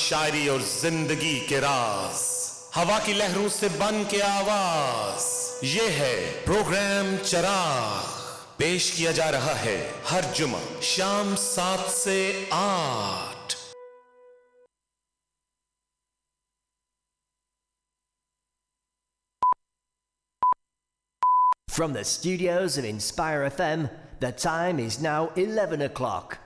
शायरी और जिंदगी के राज, हवा की लहरों से बन के आवाज। ये है प्रोग्राम चराग, पेश किया जा रहा है हर जुमा शाम 7 से 8। From the studios of Inspire FM, the time is now 11 o'clock.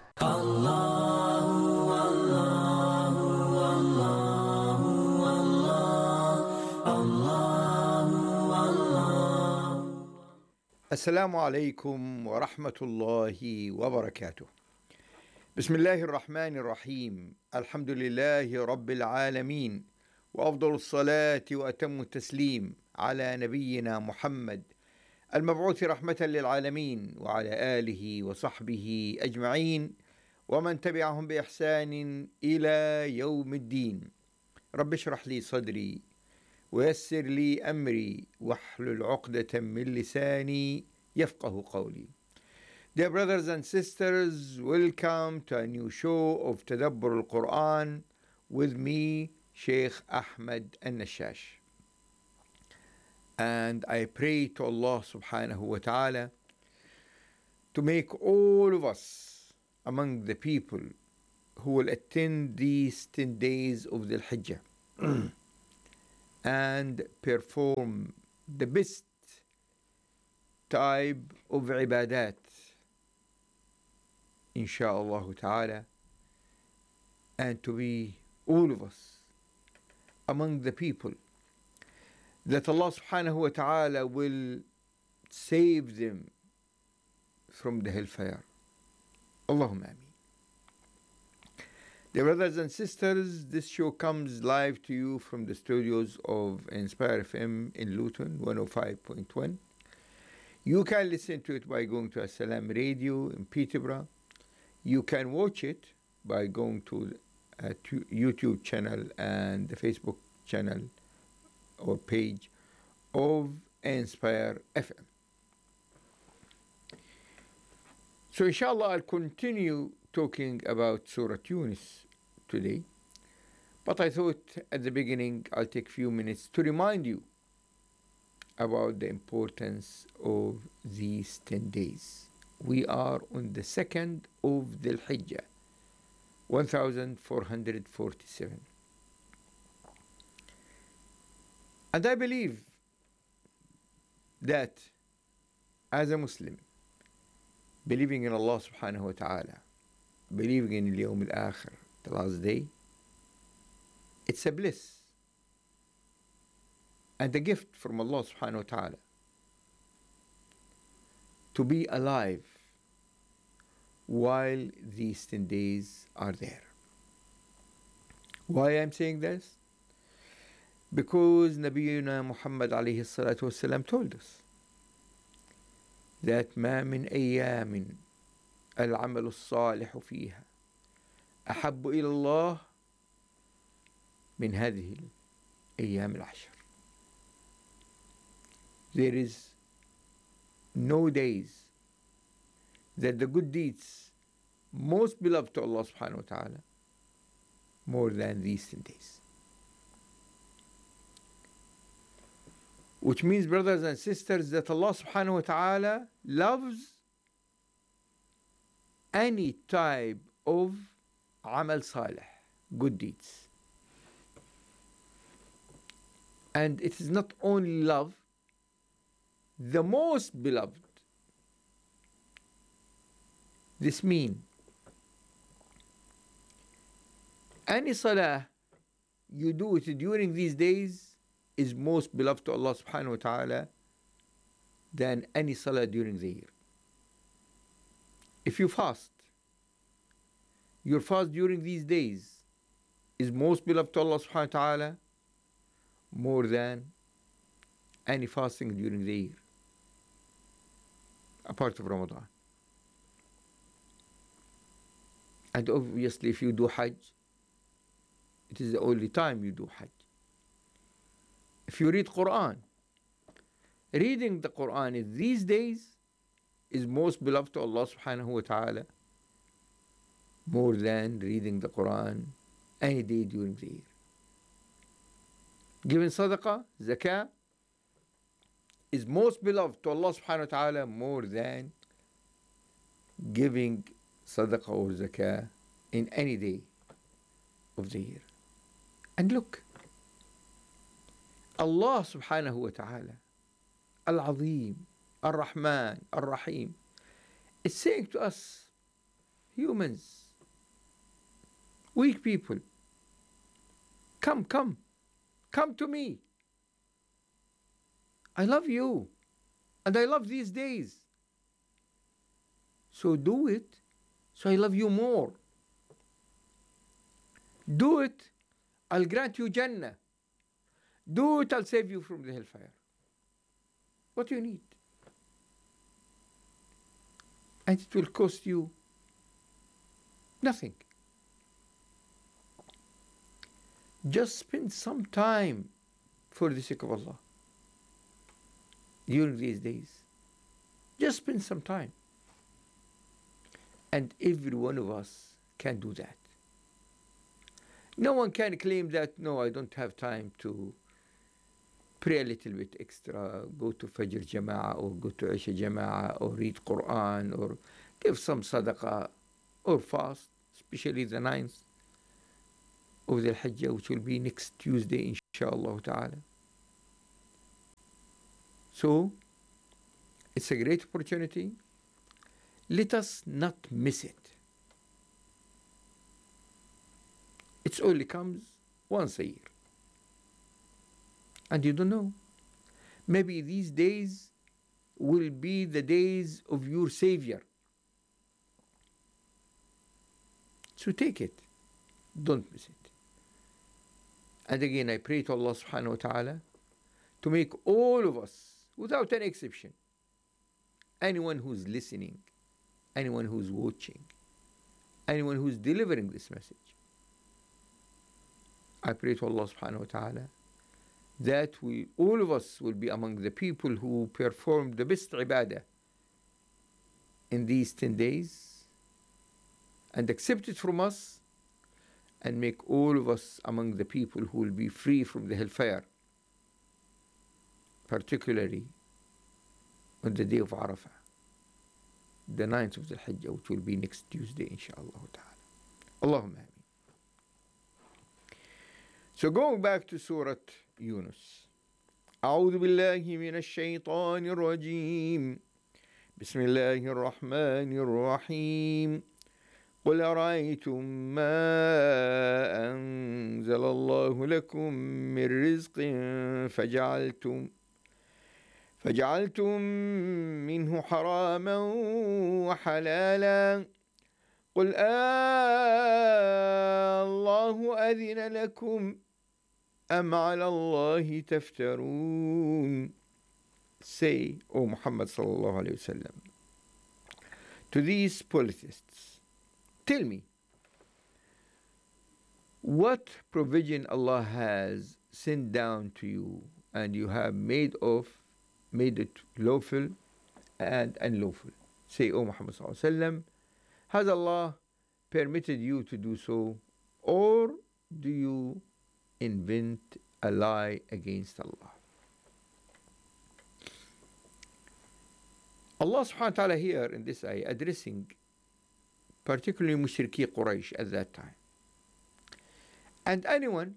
السلام عليكم ورحمة الله وبركاته. بسم الله الرحمن الرحيم. الحمد لله رب العالمين، وأفضل الصلاة وأتم التسليم على نبينا محمد المبعوث رحمة للعالمين، وعلى آله وصحبه أجمعين، ومن تبعهم بإحسان إلى يوم الدين. رب اشرح لي صدري ويسر لي أمري واحلل عقدة من لساني يفقه قولي. Dear brothers and sisters, welcome to a new show of Tadabbur al-Quran with me, Sheikh Ahmed al-Nashash. And I pray to Allah subhanahu wa ta'ala to make all of us among the people who will attend these 10 days of the Hijjah and perform the best type of ibadat, insha'Allah ta'ala, and to be all of us among the people that Allah subhanahu wa ta'ala will save them from the hellfire. Allahumma ameen. Dear brothers and sisters, this show comes live to you from the studios of Inspire FM in Luton 105.1. You can listen to it by going to As-Salam Radio in Peterborough. You can watch it by going to a YouTube channel and the Facebook channel or page of Inspire FM. So inshallah I'll continue talking about Surah Yunus today, but I thought at the beginning I'll take a few minutes to remind you about the importance of these 10 days. We are on the 2nd of Dhul Hijjah, 1447. And I believe that as a Muslim, believing in Allah subhanahu wa ta'ala, believing in al-Yawm al-Akhir, the last day, it's a bliss and a gift from Allah subhanahu wa ta'ala to be alive while these 10 days are there. Why I'm saying this? Because Nabiyuna Muhammad alayhi salatu wasalam told us that ما من أيام العمل الصالح فيها أحب إلى الله من هذه الأيام العشر. There is no days that the good deeds most beloved to Allah subhanahu wa ta'ala more than these 10 days. Which means, brothers and sisters, that Allah subhanahu wa ta'ala loves any type of amal salih, good deeds. And it is not only love, the most beloved. This means any salah you do it during these days is most beloved to Allah subhanahu wa ta'ala than any salah during the year. If you fast, your fast during these days is most beloved to Allah subhanahu wa ta'ala more than any fasting during the year, apart of Ramadan. And obviously if you do Hajj, it is the only time you do Hajj. If you read Quran, reading the Quran in these days is most beloved to Allah subhanahu wa ta'ala more than reading the Quran any day during the year. Giving sadaqah, zakah, is most beloved to Allah subhanahu wa ta'ala more than giving sadaqah or zakah in any day of the year. And look, Allah subhanahu wa ta'ala, Al-Azim, Ar-Rahman, Ar-Rahim, is saying to us, humans, weak people, come to me. I love you, and I love these days. So do it, so I love you more. Do it, I'll grant you Jannah. Do it, I'll save you from the hellfire. What do you need? And it will cost you nothing. Just spend some time for the sake of Allah during these days. Just spend some time. And every one of us can do that. No one can claim that, no, I don't have time to pray a little bit extra, go to Fajr Jama'ah or go to Isha Jama'ah or read Quran or give some sadaqah or fast, especially the 9th of the Hajjah, which will be next Tuesday, inshallah ta'ala. So, it's a great opportunity. Let us not miss it. It only comes once a year. And you don't know. Maybe these days will be the days of your Savior. So take it. Don't miss it. And again, I pray to Allah subhanahu wa ta'ala to make all of us, without an exception, anyone who's listening, anyone who's watching, anyone who's delivering this message, I pray to Allah subhanahu wa ta'ala that all of us will be among the people who perform the best ibadah in these 10 days and accept it from us, and make all of us among the people who will be free from the hellfire, particularly on the day of Arafah, the 9th of the Hajjah, which will be next Tuesday, inshallah ta'ala. Allahumma ameen. So going back to Surah Yunus. أعوذ بالله من الشيطان الرجيم. بسم الله الرحمن الرحيم. قل أرأيتم ما أنزل الله لكم من رزق فجعلتم منه حراما وحلالا قل الله أذن لكم أم على الله تفترون. Say, O Muhammad sallallahu alayhi wa sallam, to these polytheists, tell me, what provision Allah has sent down to you and you have made it lawful and unlawful? Say, O Muhammad sallallahu alayhi wa sallam, has Allah permitted you to do so, or do you invent a lie against Allah? Allah subhanahu wa ta'ala here in this ayah addressing particularly Mushriki Quraysh at that time. And anyone,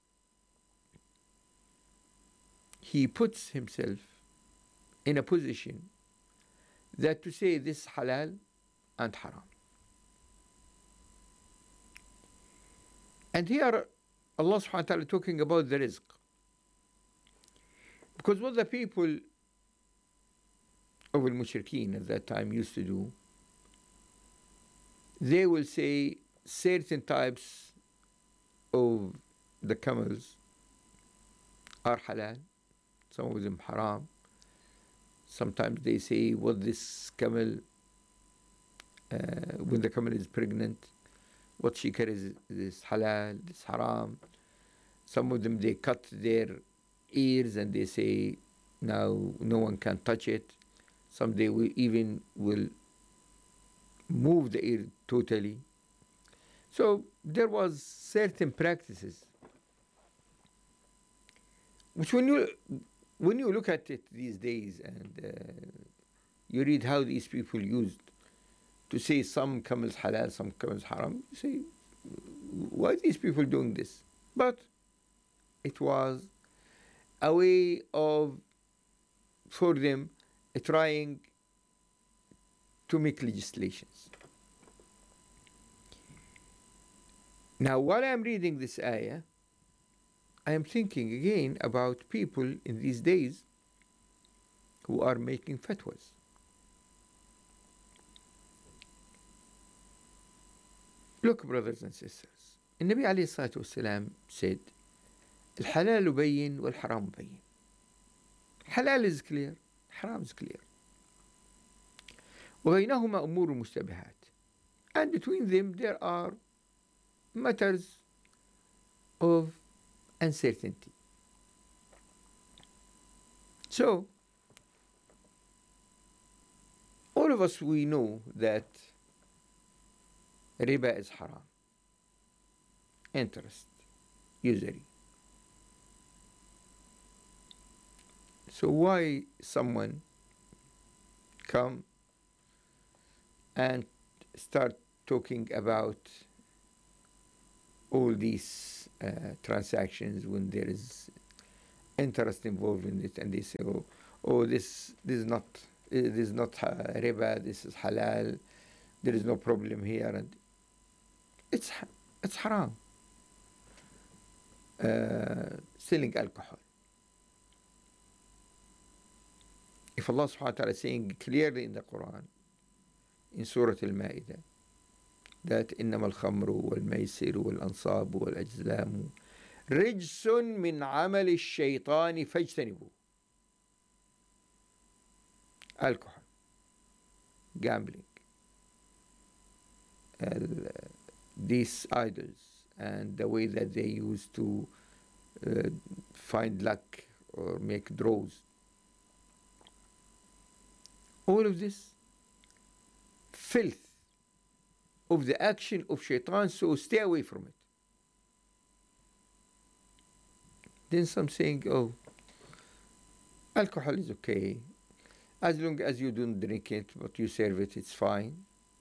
he puts himself in a position that to say this halal and haram. And here Allah subhanahu wa ta'ala talking about the rizq. Because what the people of al-Mushrikeen at that time used to do, they will say certain types of the camels are halal, some of them haram. Sometimes they say what this camel, when the camel is pregnant, what she carries is halal, is haram. Some of them, they cut their ears and they say now no one can touch it. Some they will move the ear totally. So there was certain practices which when you look at it these days and you read how these people used to say some camels halal, some camels haram, you say, why are these people doing this? But it was a way of, for them, trying to make legislations. Now, while I'm reading this ayah, I am thinking again about people in these days who are making fatwas. Look, brothers and sisters, النبي عليه الصلاة والسلام said, الحلال بين والحرام بين. Halal is clear, haram is clear. وبينهما أمور مشتبهات. And between them there are matters of uncertainty. So, all of us, we know that riba is haram. Interest, usury. So why someone come and start talking about all these transactions when there is interest involved in it, and they say, oh, this is not riba, this is halal, there is no problem here, and it's haram. Selling alcohol. If Allah subhanahu wa ta'ala is saying clearly in the Quran, in Surah Al-Ma'idah, that إنما الخمر والميسر والأنصاب والأزلام رجس من عمل الشيطان فاجتنبوه. Alcohol, gambling, these idols, and the way that they used to find luck or make draws. All of this filth of the action of shaitan, so stay away from it. Then some saying, oh, alcohol is okay, as long as you don't drink it, but you serve it, it's fine.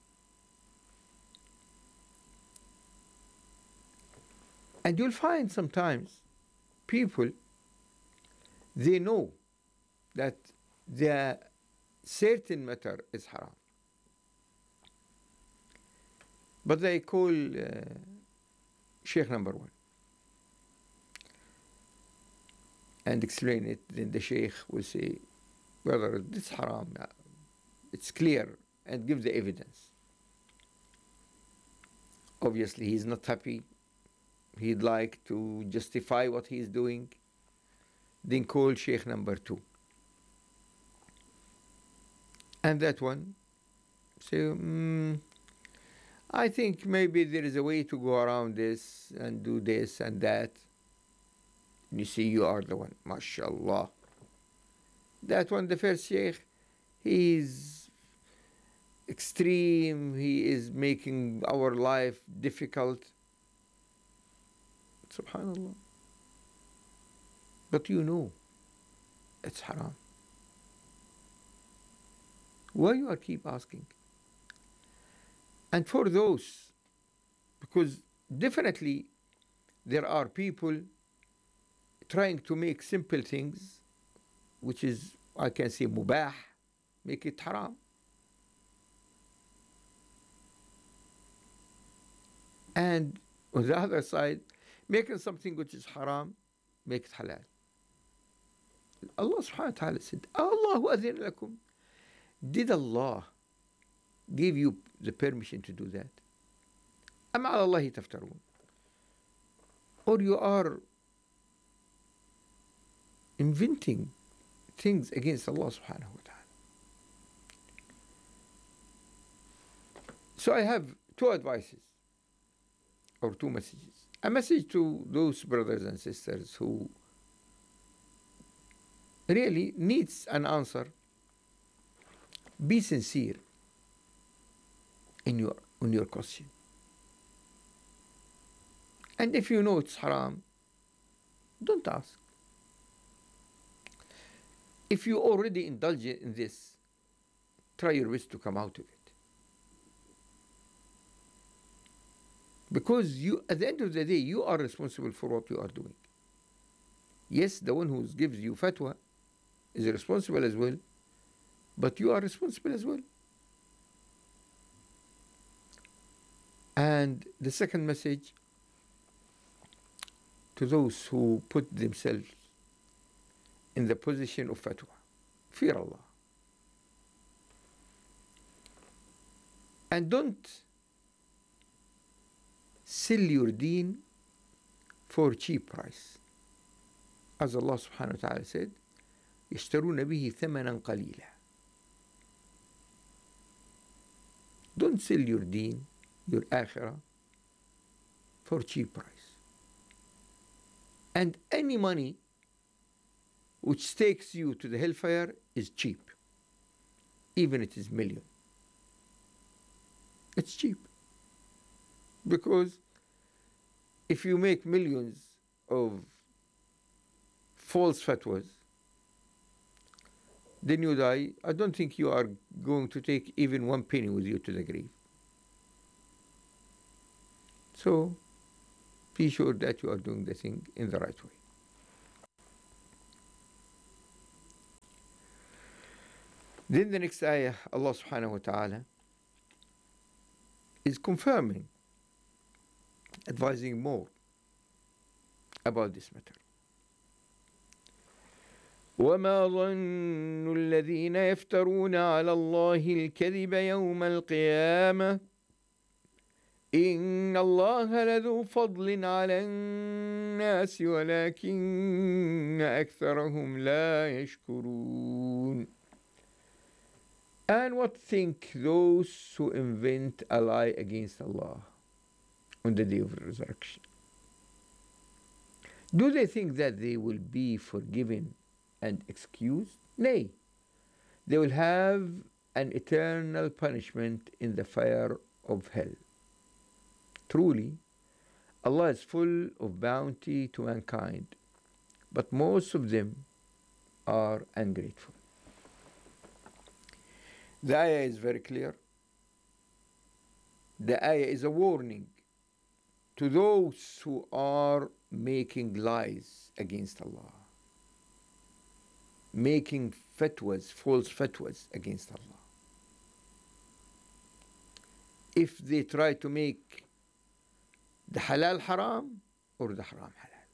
And you'll find sometimes people, they know that the certain matter is haram, but they call Sheikh number one and explain it. Then the Sheikh will say, brother, this is haram, it's clear, and give the evidence. Obviously he's not happy, he'd like to justify what he's doing. Then call Sheikh number two, and that one say, I think maybe there is a way to go around this and do this and that. And you see, you are the one, mashallah. That one, the first sheikh, he is extreme, he is making our life difficult. Subhanallah. But you know, it's haram. Why you are keep asking? And for those, because definitely there are people trying to make simple things, which is, I can say, mubah, make it haram. And on the other side, making something which is haram, make it halal. Allah subhanahu wa ta'ala said, Allahu adhin lakum. Did Allah give you the permission to do that? أم على الله تفترون? Or you are inventing things against Allah subhanahu wa ta'ala. So I have two advices or two messages. A message to those brothers and sisters who really needs an answer. Be sincere in your question. And if you know it's haram, don't ask. If you already indulge in this, try your best to come out of it. Because you, at the end of the day, you are responsible for what you are doing. Yes, the one who gives you fatwa is responsible as well, but you are responsible as well. And the second message to those who put themselves in the position of fatwa, fear Allah. And don't sell your deen for cheap price. As Allah subhanahu wa ta'ala said, يشترون به ثمنا قليلا. Don't sell your deen, your akhirah, for cheap price. And any money which takes you to the hellfire is cheap, even it is million. It's cheap. Because if you make millions of false fatwas, then you die. I don't think you are going to take even 1 penny with you to the grave. So be sure that you are doing the thing in the right way. Then the next ayah, Allah subhanahu wa ta'ala is confirming, advising more about this matter. وما ظن الذين يفترون على الله الكذب يوم القيامة إن الله لذو فضل على الناس ولكن أكثرهم لا يشكرون. And what think those who invent a lie against Allah on the day of resurrection? Do they think that they will be forgiven and excused? Nay, they will have an eternal punishment in the fire of hell. Truly, Allah is full of bounty to mankind, but most of them are ungrateful. The ayah is very clear. The ayah is a warning to those who are making lies against Allah, making fatwas, false fatwas against Allah. If they try to make the halal haram or the haram halal,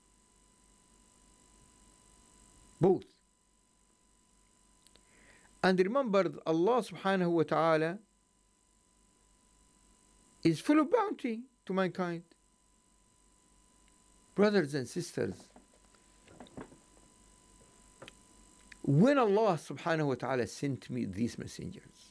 both. And remember, Allah subhanahu wa ta'ala is full of bounty to mankind. Brothers and sisters, when Allah subhanahu wa ta'ala sent me these messengers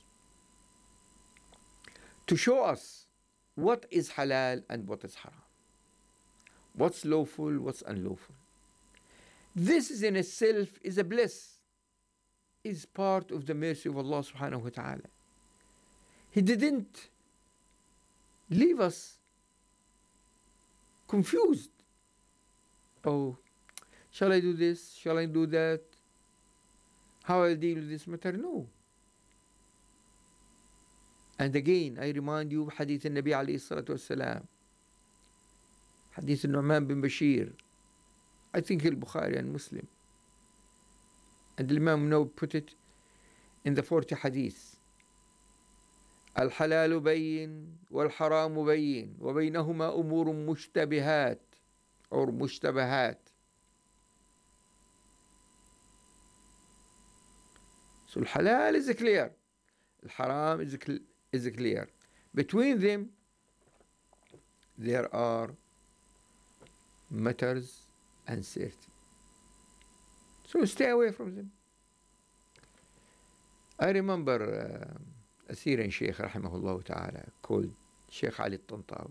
to show us what is halal and what is haram, what's lawful, what's unlawful, this is in itself is a bliss, is part of the mercy of Allah subhanahu wa ta'ala. He didn't leave us confused. Oh, shall I do this? Shall I do that? How I deal with this matter? No. And again, I remind you of Hadith al-Nabi alayhi salatu wasalam, Hadith al-Nu'man bin Bashir, I think al-Bukhari and Muslim. And Imam Nawawi put it in the 40 hadith. الحلال بين والحرام بين وبينهما أمور مشتبهات or مشتبهات. So الحلال is clear, الحرام is clear. Between them there are matters uncertain. So stay away from them. I remember a Syrian Sheikh rahimahullah ta'ala called Sheikh Ali Tantawi.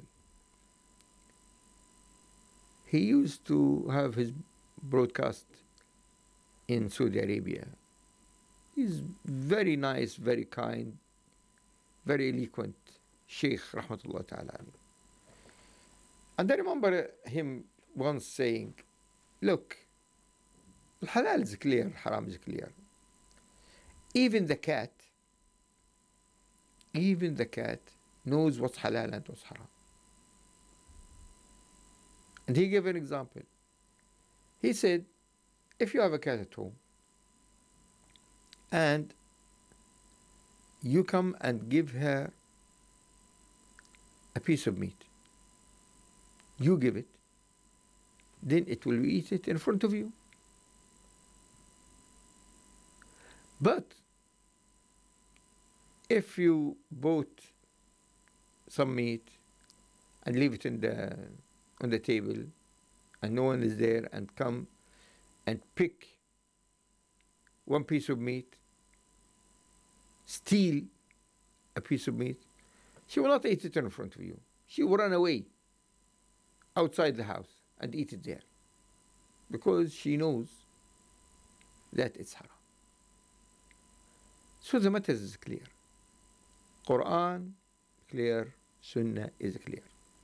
He used to have his broadcast in Saudi Arabia. He's very nice, very kind, very eloquent Sheikh rahmatullah ta'ala. And I remember him once saying, look, الحلال is clear, الحرام is clear. Even the cat knows what's halal and what's haram. And he gave an example. He said, if you have a cat at home and you come and give her a piece of meat, you give it, then it will eat it in front of you. But if you bought some meat and leave it on the table and no one is there and come and pick one piece of meat, steal a piece of meat, she will not eat it in front of you. She will run away outside the house and eat it there because she knows that it's haram. So the matter is clear. Quran clear, Sunnah is clear.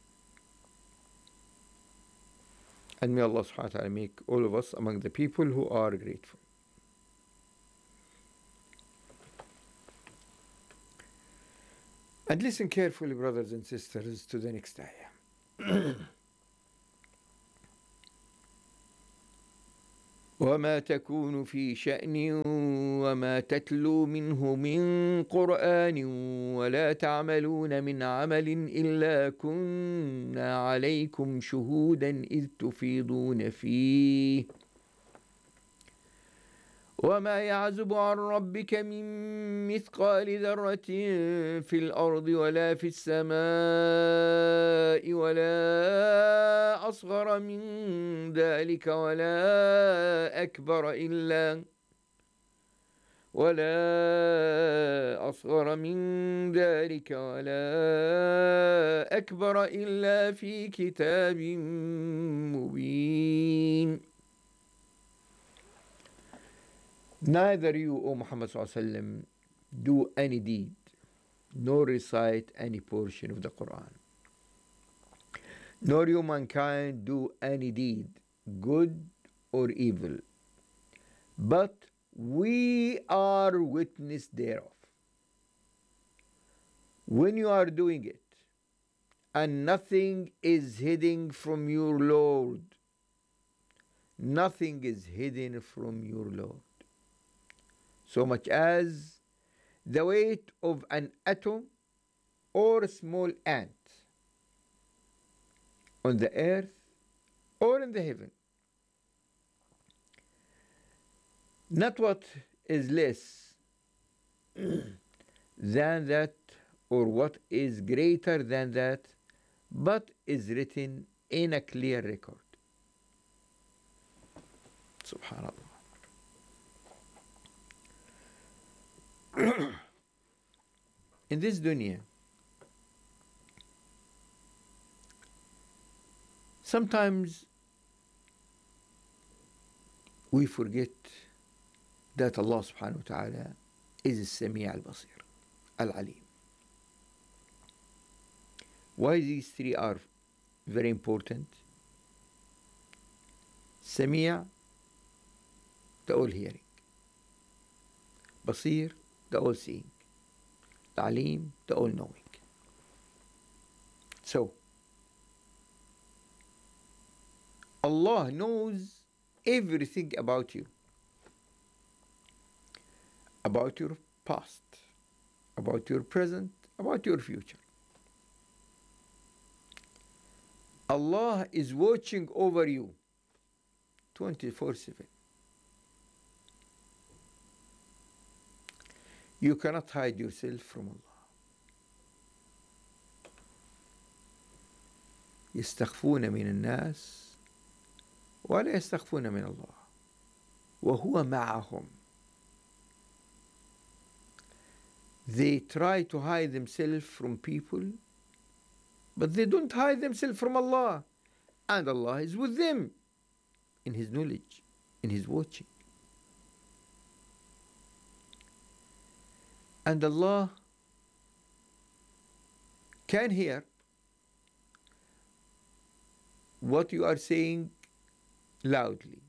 And may Allah subhanahu wa ta'ala make all of us among the people who are grateful. And listen carefully, brothers and sisters, to the next ayah. وما تكون في شأن وما تتلو منه من قرآن ولا تعملون من عمل إلا كنا عليكم شهودا إذ تفيضون فيه وما يعزب عن ربك من مثقال ذرة في الأرض ولا في السماء ولا أصغر من ذلك ولا أكبر إلا في كتاب مبين. Neither you, O Muhammad sallallahu alaihi wasallam, do any deed, nor recite any portion of the Quran, nor you mankind do any deed, good or evil, but we are witness thereof. When you are doing it, and nothing is hidden from your Lord, nothing is hidden from your Lord, so much as the weight of an atom or a small ant on the earth or in the heaven. Not what is less than that or what is greater than that, but is written in a clear record. Subhanallah. In this dunya, sometimes we forget that Allah subhanahu wa ta'ala is Sami' al-Basir, al-Alim. Why these three are very important? Sami', the all hearing. Basir, the all seeing. Alim, the all knowing. So, Allah knows everything about you, about your past, about your present, about your future. Allah is watching over you 24/7. You cannot hide yourself from Allah. يستخفون من الناس ولا يستخفون من الله وهو معهم. They try to hide themselves from people, but they don't hide themselves from Allah. And Allah is with them in His knowledge, in His watching. And Allah can hear what you are saying loudly,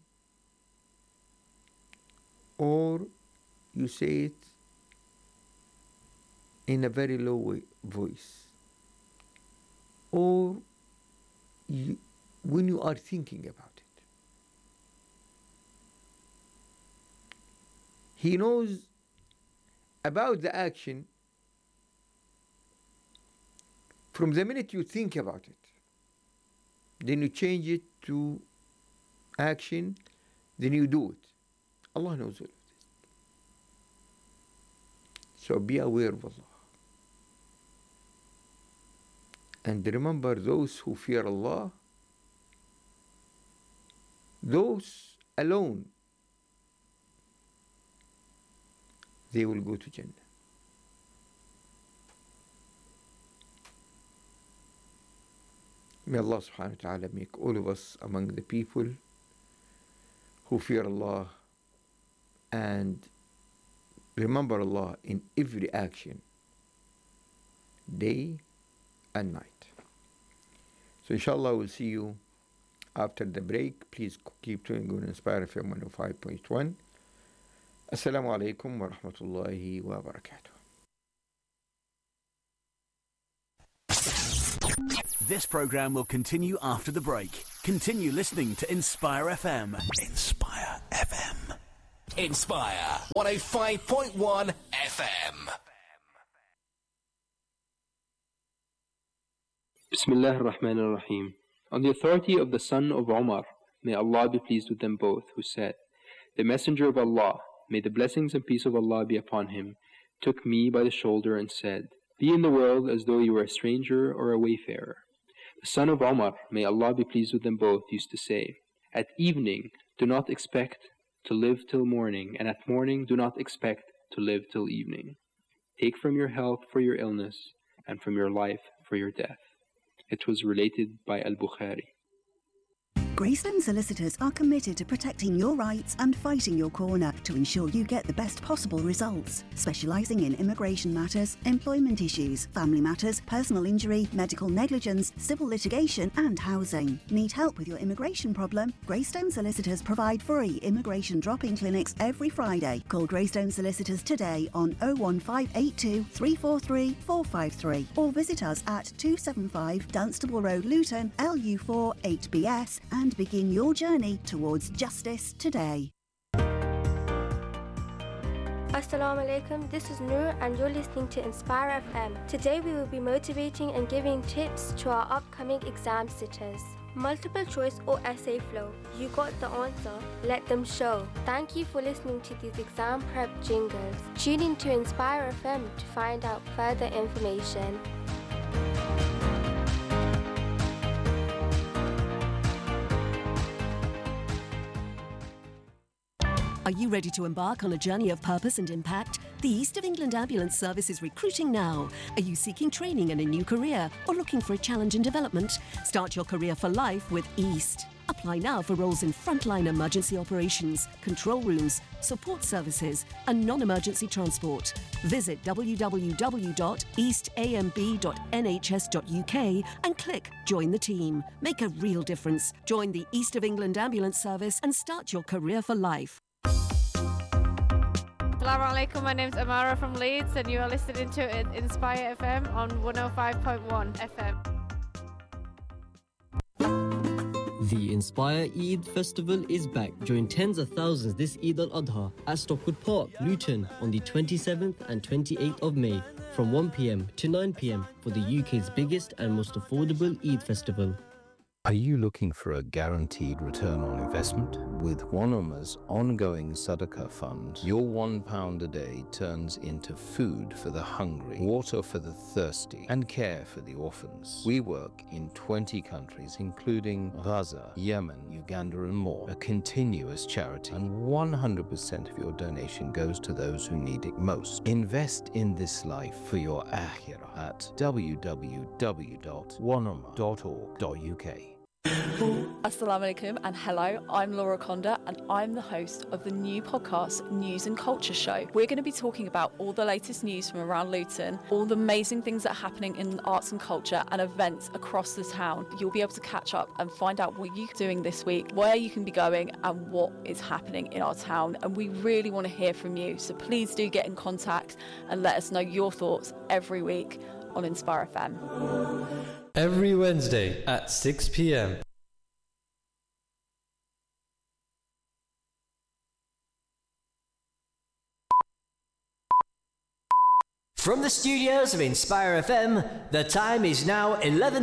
or you say it in a very low voice, or when you are thinking about it. He knows about the action from the minute you think about it. Then you change it to action, then you do it. Allah knows all of this. So be aware of Allah. And remember, those who fear Allah, those alone, they will go to Jannah. May Allah subhanahu wa ta'ala make all of us among the people who fear Allah and remember Allah in every action, day and night. So inshallah we'll see you after the break. Please keep tuning on Inspire FM 105.1. Assalamu alaikum wa rahmatullahi wa barakatuh. This program will continue after the break. Continue listening to Inspire FM. Inspire FM. Inspire 105.1 FM. Bismillah ar-Rahman ar-Rahim. On the authority of the son of Umar, may Allah be pleased with them both, who said, the Messenger of Allah, may the blessings and peace of Allah be upon him, took me by the shoulder and said, be in the world as though you were a stranger or a wayfarer. The son of Umar, may Allah be pleased with them both, used to say, at evening do not expect to live till morning, and at morning do not expect to live till evening. Take from your health for your illness, and from your life for your death. It was related by Al-Bukhari. Greystone Solicitors are committed to protecting your rights and fighting your corner to ensure you get the best possible results. Specialising in immigration matters, employment issues, family matters, personal injury, medical negligence, civil litigation and housing. Need help with your immigration problem? Greystone Solicitors provide free immigration drop-in clinics every Friday. Call Greystone Solicitors today on 01582 343 453 or visit us at 275 Dunstable Road, Luton, LU4 8BS and begin your journey towards justice today. Assalamu alaikum, this is Noor and you're listening to Inspire FM. Today we will be motivating and giving tips to our upcoming exam sitters. Multiple choice or essay flow. You got the answer, let them show. Thank you for listening to these exam prep jingles. Tune in to Inspire FM to find out further information. Are you ready to embark on a journey of purpose and impact? The East of England Ambulance Service is recruiting now. Are you seeking training and a new career or looking for a challenge in development? Start your career for life with East. Apply now for roles in frontline emergency operations, control rooms, support services and non-emergency transport. Visit www.eastamb.nhs.uk and click Join the Team. Make a real difference. Join the East of England Ambulance Service and start your career for life. Assalamu alaikum, my name's Amara from Leeds and you are listening to Inspire FM on 105.1 FM. The Inspire Eid Festival is back. Join tens of thousands this Eid al-Adha at Stockwood Park, Luton on the 27th and 28th of May from 1 p.m. to 9 p.m. for the UK's biggest and most affordable Eid festival. Are you looking for a guaranteed return on investment? With Wanama's ongoing Sadaqah fund, your £1 a day turns into food for the hungry, water for the thirsty, and care for the orphans. We work in 20 countries, including Gaza, Yemen, Uganda, and more. A continuous charity, and 100% of your donation goes to those who need it most. Invest in this life for your akhirah at www.wanama.org.uk. Assalamu alaikum and hello, I'm Laura Conda and I'm the host of the new podcast News and Culture Show. We're going to be talking about all the latest news from around Luton, all the amazing things that are happening in arts and culture and events across the town. You'll be able to catch up and find out what you're doing this week, where you can be going and what is happening in our town, and we really want to hear from you, so please do get in contact and let us know your thoughts every week on Inspire FM. Every Wednesday at 6 p.m. From the studios of Inspire FM, the time is now 11.